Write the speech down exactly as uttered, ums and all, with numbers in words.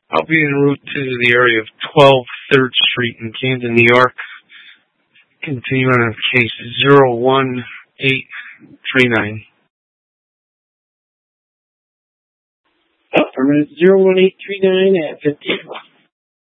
I'll be en route to the area of twelve third Street in Camden, New York. Continuing on case zero one eight three nine. Oh, I'm at zero one eight three nine at fifty.